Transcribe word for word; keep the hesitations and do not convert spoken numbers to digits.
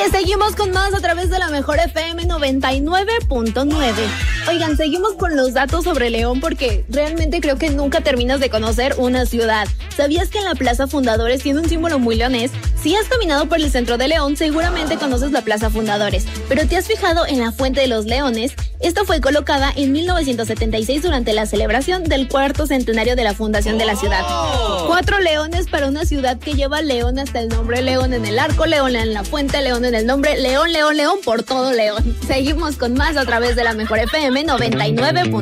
Seguimos con más a través de la mejor F M noventa y nueve punto nueve. Oigan, seguimos con los datos sobre León porque realmente creo que nunca terminas de conocer una ciudad. ¿Sabías que en la Plaza Fundadores tiene un símbolo muy leonés? Si has caminado por el centro de León, seguramente conoces la Plaza Fundadores, pero ¿te has fijado en la Fuente de los Leones? Esta fue colocada en mil novecientos setenta y seis durante la celebración del cuarto centenario de la fundación de la ciudad. Cuatro leones para una ciudad que lleva León hasta el nombre, León en el arco, León en la fuente, León en el nombre, León, León, León por todo León. Seguimos con más a través de la mejor F M noventa y nueve.